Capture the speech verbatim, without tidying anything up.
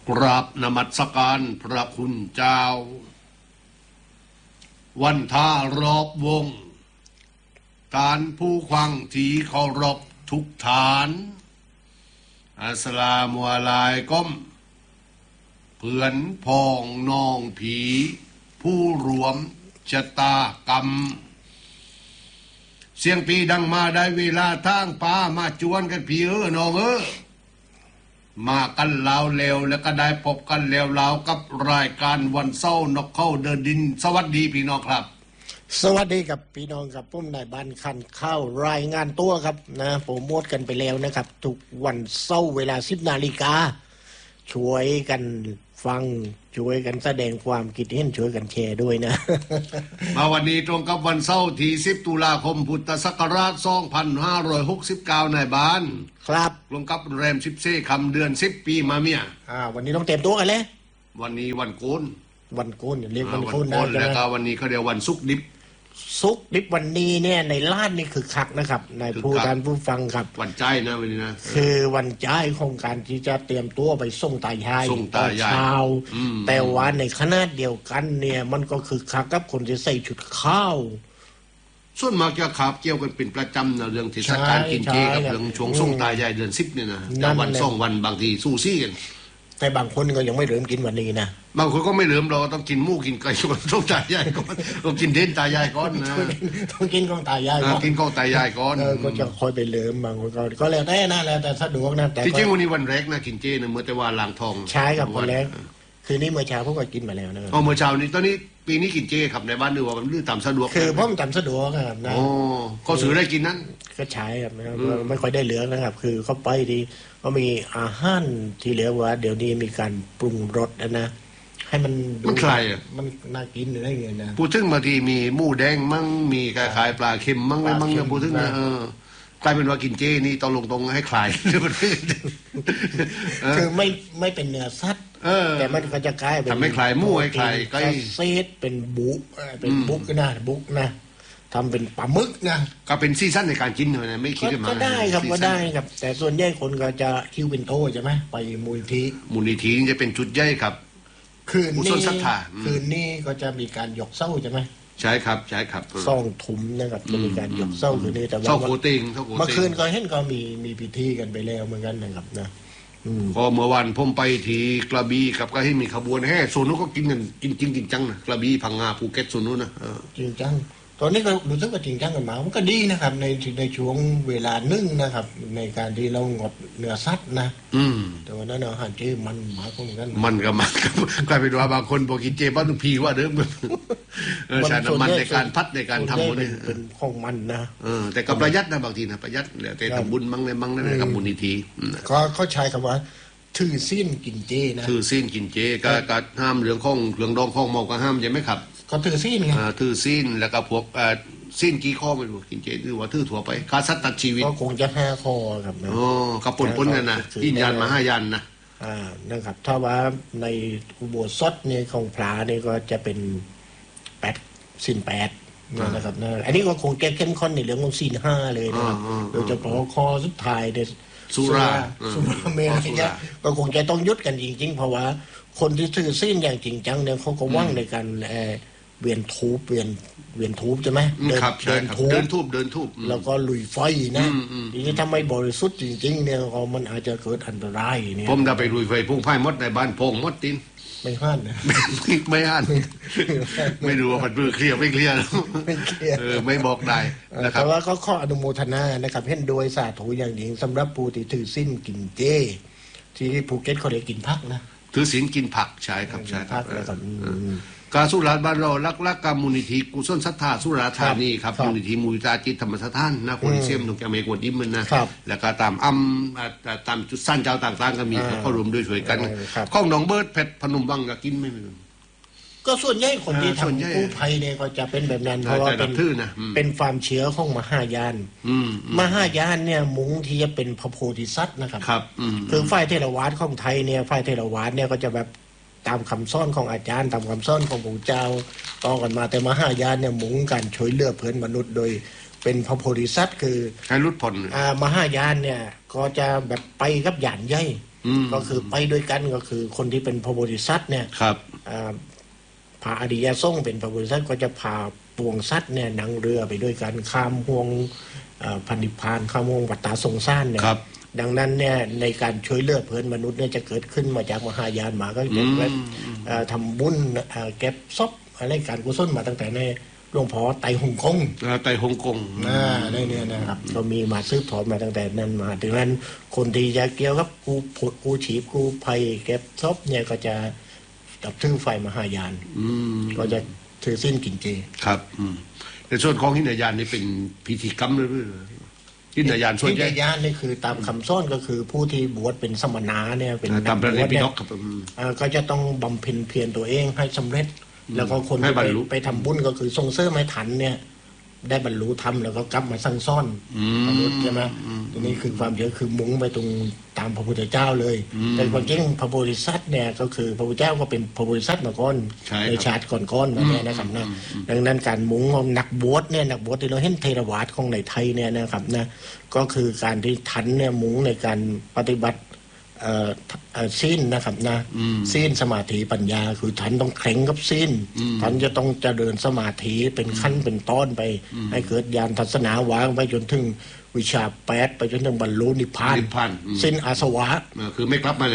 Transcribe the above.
กราบนมัสการพระคุณเจ้าวันท่ารอบวงการผู้ควังที่เคารพทุกฐานอัสสลามุอะลัยกุมเพื่อนพ้องน้องผีผู้รวมชะตากรรมเสียงปีดังมาได้เวลาทางป้ามาจวนกันพี่เออน้องเออมากันลาวเลวแล้วก็ได้พบกันแล้วลาวกับรายการวันเศร้านกเข้าเดินดินสวัสดีพี่น้องครับสวัสดีกับพี่น้องกับปุ้มนายบ้านคันเข้ารายงานตัวครับนะโปรโมทกันไปแล้วนะครับทุกวันเศร้าเวลาสิบนาฬิกาช่วยกันฟังช่วยกันแสดงความคิดเห็นช่วยกันแชร์ด้วยนะมาวันนี้ตรงกับวันเสาร์ที่สิบตุลาคมพุทธศักราชสองพันห้าร้อยหกสิบเก้าในบ้านครับตรงกับแรมสิบสี่คำเดือนสิบปีมาเมียอ่าวันนี้ต้องเต็มตัวกันเลยวันนี้วันโกนวันโกนเรียกวันโกนนะแล้วก็วันนี้เขาเรียกวันศุกร์ดิบซุกดิบวันนี้เนี่ยในล้านนี่คือคักนะครับในผู้ท่านผู้ฟังครับวันใจนะวันนี้นะคือวันใจของการที่จะเตรียมตัวไปส่งตายายส่งตายายเช้าแต่ว่าในขณะเดียวกันเนี่ยมันก็คือคักกับคนที่ใส่ชุดข้าวส่วนมากจะขับเกี่ยวกันเป็นประจำนะเรื่องเทศกาลกินเจกับเรื่องช่วงส่งตายายเดือนสิบเนี่ยนะแต่วันส่งวันบางทีสู้ซี่กันแต่บางคนก็ยังไม่เริ่มกินวันนี้นะบางคนก็ไม่เริ่มเราต้องกินหมูกินไก่ก่อนต้องตายายก่อนต้องกินเด่นตายายก่อนนะต้องกินของตายายก่อนกินของตายายก่อนก็จะคอยไปเริ่มบางคนก็ก็แล้วแต่นะแล้วแต่สะดวกนะแต่จริงๆวันนี้วันแรกนะกินเจนะเมื่อแต่ว่าล้างทองใช่ครับวันแรกคือนี่เมื่อเช้าพวกก็กินมาแล้วนะครับอ๋อเมื่อเช้านี้ตอนนี้ปีนี้กินเจครับในบ้านดูว่ามันลื่นตามสะดวกคือเพราะมันตามสะดวกครับนะอ๋อก็ซื้อได้กินนั้นก็ใช้ครับไม่ค่อยได้เหลือนะครับคือเขาไปดีก็มีอาหารที่เหลือว่าเดี๋ยวนี้มีการปรุงรสนะให้มันมันคลายอ่ะมันน่ากินได้ไงนะพูดถึงบางทีมีหมูแดงมั่งมีคล้ายๆปลาเค็มมั่งอะไรมั่งเนี่ยพูดถึงนะเออกลายเป็นว่ากินเจนี่ต้องลงตรงให้คลายคือไม่ไม่เป็นเนื้อสัตว์แต่มันก็จะกลายเป็นทำให้คลายหมูให้คลายก็เซตเป็นบุกเป็นบุกนะบุกนะทำเป็นปลาหมึกนะก็เป็นซีซั่นในการกินเลยนะไม่คิดมาก็ได้ครับก็ได้ครับแต่ส่วนใหญ่คนก็จะคิวเป็นโตใช่ไหมไปมูลทีมูลนิธิจะเป็นจุดใหญ่ครับคืนนี้คืนนี้ก็จะมีการยกเส้าใช่ไหมใช่ครับใช่ครับซ่องถุมนะครับจะมีการยกเส้าคืนนี้แต่ว่าเส้าโคติงเมื่อคืนก็เห็นก็มีมีพิธีกันไปแล้วเหมือนกันนะครับนะพอเมื่อวันผมไปที่กระบี่ครับก็ให้มีขบวนแห่โซนนู้นก็กินกันจริงจริงจริงจังนะกระบี่พังงาภูเก็ตโซนนู้นนะจริงจังตอนนี้ก็รู้สึกว่าจริงจังกันมามันก็ดีนะครับในในช่วงเวลานึ่งนะครับในการที่เรางดเนื้อสัตว์นะอืมแต่ว่านั้นอาหารเจมันหมาก็เหมือนกันมันก็มันกลายเป็นว่าบางคนบอกกินเจบ้านทุกพีว่าเดิมเออใช้น้ำมันในการพัดในการทำมันเป็นของมันนะเออแต่ก็ประหยัดนะบางทีนะประหยัดแต่ทำบุญมั่งในมั่งในกับบุญนิธิก็เขาใช้คำว่าถือสิ้นกินเจนะถือสิ้นกินเจก็ก็ห้ามเรื่องข้องเรื่องดองข้องเมาก็ห้ามใช่ไหมครับก็ถือสิ้นไงถือสิ้นแล้วก็พวกสิ้นกี่ข้อไม่รู้กินเจถือว่าถือถั่วไปฆ่าสัตว์ตัดชีวิตก็คงจะห้าข้อครับนะอ๋อกระปุนปุ้นกันนะยินยันมาห้ายันนะอ่านะครับถ้าว่าในอุโบสถเนี่ยของพระเนี่ยก็จะเป็นแปดสิ้นแปดนะครับนะอันนี้ก็คงแก้เข้มข้นในเรื่องของสิ้นห้าเลยนะครับโดยเฉพาะข้อสุดท้ายเนี่ยสุราสุราเมรัยก็คงจะต้องยุดกันจริงๆเพราะว่าคนที่ถือสิ้นอย่างจริงจังเนี่ยเขาก็ว่างในการเวียนทูบเวียนเวียนทูบใช่ไหมเดินเดินทูบเดินทูบเดินทูบแล้วก็ลุยไฟนะทีนี้ถ้าไม่บริสุทธิ์จริงๆเนี่ยมันอาจจะเกิดอันตรายเนี่ยผมจะไปลุยไฟพุ่งไฟมดในบ้านพงมดตินไม่ห้านนะไม่ห้านไม่รู้ว่าผัดมือเคลียร์ไม่เคลียร์ไม่เคลียร์เออไม่บอกได้นะครับแต่ว่าก็ข้ออนุโมทนานะครับเห็นโดยสาธุอย่างยิ่งสำหรับผู้ที่ถือสิ้นกินเจที่ภูเก็ตเขาเรียกกินผักนะถือศีลกินผักใช่ครับใช่ครับการสุราบ้านเราลักลักการมูลนิธิกุศลศรัทธาสุราธานีครับมูลนิธิมูลตาจิตธรรมสถานนะคนเสียมถูกจะไม่กดยิ้มมันนะแล้วก็ตามอ้ำตามจุดสั้นเจ้าต่างๆก็มีเขารวมด้วยช่วยกันข้องหนองเบิร์ดเพชรพนมวังก็กินไม่เป็นก็ส่วนใหญ่คนที่ทำกู้ภัยเนี่ยก็จะเป็นแบบนั้นเพราะว่าเป็นเป็นความเชื่อของมหายานมหายานเนี่ยมุ้งที่จะเป็นพระโพธิสัตว์นะครับคือฝ่ายเทรวาสของไทยเนี่ยฝ่ายเทรวาสเนี่ยก็จะแบบตามคำสอนของอาจารย์ตามคำสอนของพระเจ้าต่อกันมาแต่มหายานเนี่ยมุ้งการช่วยเหลือเพื่อนมนุษย์โดยเป็นพระโพธิสัตว์คือให้รุดพ้นอ่ามหายานเนี่ยก็จะแบบไปกับหยานใหญ่ก็คือไปด้วยกันก็คือคนที่เป็นพระโพธิสัตว์เนี่ยพาอริยสงฆ์เป็นพระโพธิสัตว์ก็จะพาปวงสัตว์เนี่ยนั่งเรือไปด้วยกันข้ามห่วงพันธิพานข้ามห่วงวัฏฏะสงสารเนี่ยดังนั้นเนี่ยในการช่วยเหลือเพื่อนมนุษย์เนี่ยจะเกิดขึ้นมาจากมหายานมาก็จะทำบุญเก็บซบอะไรการกุศลมาตั้งแต่ในหลวงพ่อไต่ฮ่องกงไต่ฮ่องกงอ่าได้เนี่ยนะครับก็มีมาซื้อถอนมาตั้งแต่นั้นมาถึงนั้นคนที่จะเกี่ยวกับกูผดกูฉีบกูภัยเก็บซบเนี่ยก็จะดับถือไฟมหายานก็จะถือสิ้นกินเจครับในส่วนของหินยานนี่เป็นพิธีกรรมหรือหินยานส่วนใหญ่หินยานนี่คือตามคำสอนก็คือผู้ที่บวชเป็นสมณะเนี่ยเป็นตามพระเนปิฎกก็จะต้องบำเพ็ญเพียรตัวเองให้สำเร็จแล้วก็คนไปไปทำบุญก็คือส่งเสริมให้ทันเนี่ยได้บรรลุธรรมแล้วก็กลับมาสั่งซ่อนมนุษย์ใช่ไหมตัวนี้คือความเชื่อคือมุ้งไปตรงตามพระพุทธเจ้าเลยแต่ความจริงพระโพธิสัตว์เนี่ยก็คือพระพุทธเจ้าก็เป็นพระโพธิสัตว์มาก่อนในชาติก่อนๆมาเนี่ยนะครับนะดังนั้นการมุ้งของนักบวชเนี่ยนักบวชที่เราเห็นเทรวาสของในไทยเนี่ยนะครับนะก็คือการที่ทันเนี่ยมุ้งในการปฏิบัติสิ้นนะครับนะสิ้นสมาธิปัญญาคือท่านต้องแข็งกับสิ้นท่านจะต้องเจริญสมาธิเป็นขั้นเป็นตอนไปให้เกิดญาณทัศนาวางไปจนถึงวิชาแปดไปจนถึงบรรลุนิพพานสิ้นอาสวะคือไม่กลับมา